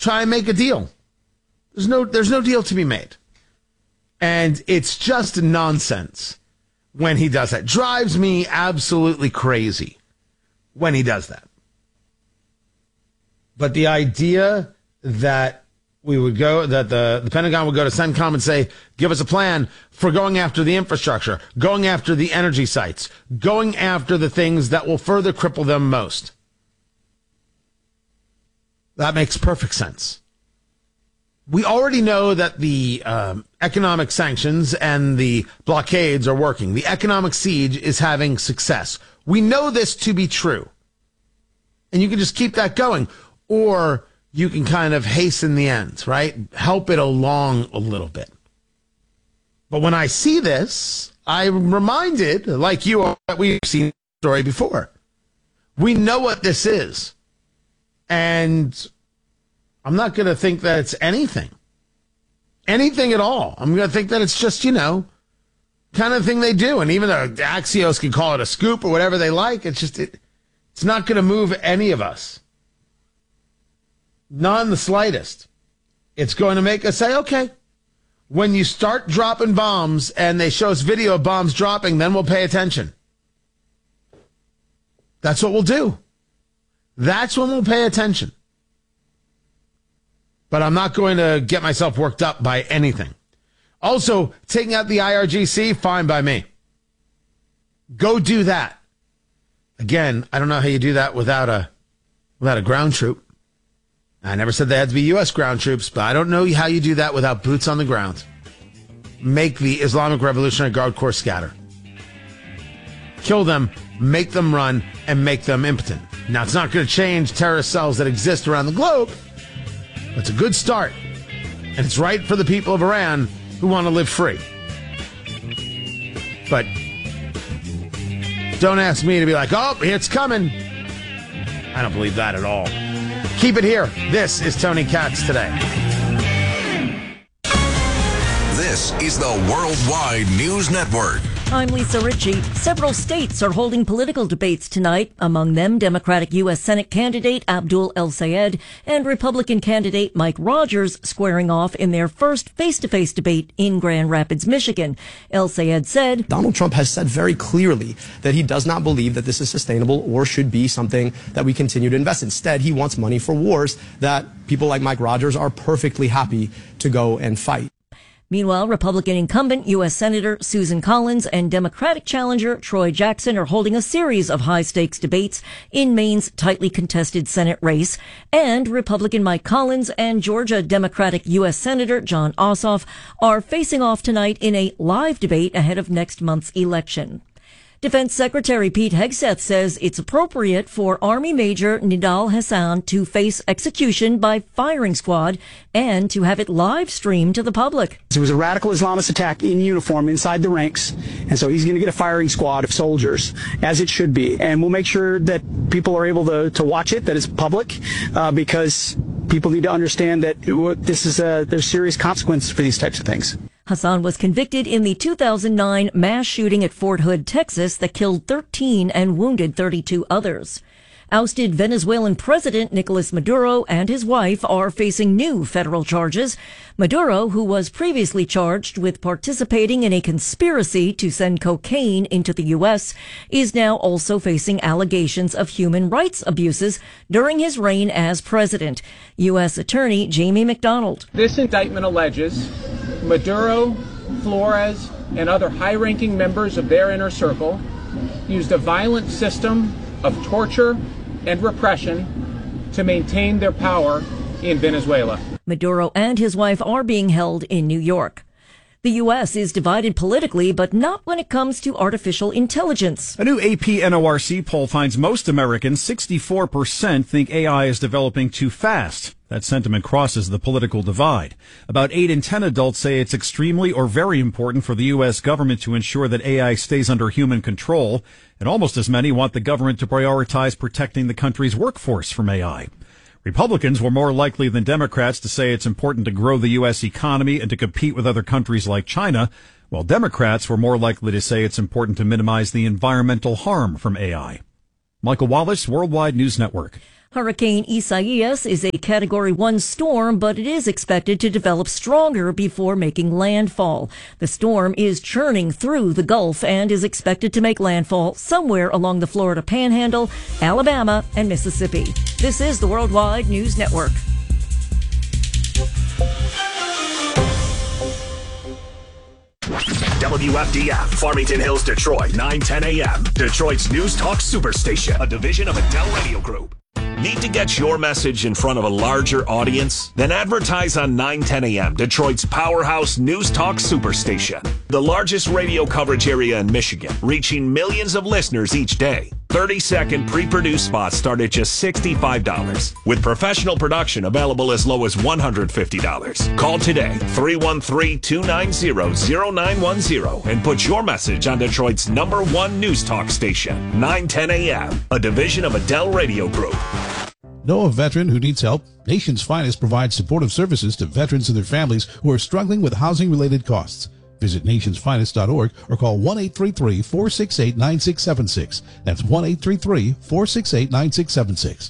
try and make a deal. There's no deal to be made. And it's just nonsense when he does that. Drives me absolutely crazy when he does that. But the idea that the Pentagon would go to CENTCOM and say, give us a plan for going after the infrastructure, going after the energy sites, going after the things that will further cripple them most. That makes perfect sense. We already know that the economic sanctions and the blockades are working. The economic siege is having success. We know this to be true. And you can just keep that going. Or you can kind of hasten the ends, right? Help it along a little bit. But when I see this, I'm reminded, like you, that we've seen the story before. We know what this is. And I'm not going to think that it's anything at all. I'm going to think that it's just, kind of thing they do. And even though Axios can call it a scoop or whatever they like, it's not going to move any of us. Not in the slightest. It's going to make us say, okay, when you start dropping bombs and they show us video of bombs dropping, then we'll pay attention. That's what we'll do. That's when we'll pay attention. But I'm not going to get myself worked up by anything. Also, taking out the IRGC, fine by me. Go do that. Again, I don't know how you do that without a ground troop. I never said they had to be U.S. ground troops, but I don't know how you do that without boots on the ground. Make the Islamic Revolutionary Guard Corps scatter. Kill them, make them run, and make them impotent. Now, it's not going to change terrorist cells that exist around the globe. But it's a good start. And it's right for the people of Iran who want to live free. But don't ask me to be like, oh, it's coming. I don't believe that at all. Keep it here. This is Tony Katz Today. This is the Worldwide News Network. I'm Lisa Ritchie. Several states are holding political debates tonight, among them Democratic U.S. Senate candidate Abdul El-Sayed and Republican candidate Mike Rogers squaring off in their first face-to-face debate in Grand Rapids, Michigan. El-Sayed said, Donald Trump has said very clearly that he does not believe that this is sustainable or should be something that we continue to invest in. Instead, he wants money for wars that people like Mike Rogers are perfectly happy to go and fight. Meanwhile, Republican incumbent U.S. Senator Susan Collins and Democratic challenger Troy Jackson are holding a series of high-stakes debates in Maine's tightly contested Senate race. And Republican Mike Collins and Georgia Democratic U.S. Senator Jon Ossoff are facing off tonight in a live debate ahead of next month's election. Defense Secretary Pete Hegseth says it's appropriate for Army Major Nidal Hasan to face execution by firing squad and to have it live streamed to the public. It was a radical Islamist attack in uniform inside the ranks, and so he's going to get a firing squad of soldiers, as it should be. And we'll make sure that people are able to watch it, that it's public, because people need to understand that there's serious consequences for these types of things. Hassan was convicted in the 2009 mass shooting at Fort Hood, Texas, that killed 13 and wounded 32 others. Ousted Venezuelan President Nicolas Maduro and his wife are facing new federal charges. Maduro, who was previously charged with participating in a conspiracy to send cocaine into the U.S., is now also facing allegations of human rights abuses during his reign as president. U.S. Attorney Jamie McDonald. This indictment alleges Maduro, Flores, and other high-ranking members of their inner circle used a violent system of torture and repression to maintain their power in Venezuela. Maduro and his wife are being held in New York. The U.S. is divided politically, but not when it comes to artificial intelligence. A new AP NORC poll finds most Americans, 64%, think AI is developing too fast. That sentiment crosses the political divide. About 8 in 10 adults say it's extremely or very important for the U.S. government to ensure that AI stays under human control, and almost as many want the government to prioritize protecting the country's workforce from AI. Republicans were more likely than Democrats to say it's important to grow the U.S. economy and to compete with other countries like China, while Democrats were more likely to say it's important to minimize the environmental harm from AI. Michael Wallace, Worldwide News Network. Hurricane Isaias is a Category 1 storm, but it is expected to develop stronger before making landfall. The storm is churning through the Gulf and is expected to make landfall somewhere along the Florida Panhandle, Alabama, and Mississippi. This is the Worldwide News Network. WFDF, Farmington Hills, Detroit, 9:10 a.m. Detroit's News Talk Superstation, a division of Adele Radio Group. Need to get your message in front of a larger audience? Then advertise on 9:10 a.m., Detroit's powerhouse News Talk Superstation. The largest radio coverage area in Michigan, reaching millions of listeners each day. 30-second pre-produced spots start at just $65, with professional production available as low as $150. Call today, 313-290-0910, and put your message on Detroit's #1 News Talk station, 9:10 a.m., a division of Adele Radio Group. Know a veteran who needs help? Nation's Finest provides supportive services to veterans and their families who are struggling with housing-related costs. Visit nationsfinest.org or call 1-833-468-9676. That's 1-833-468-9676.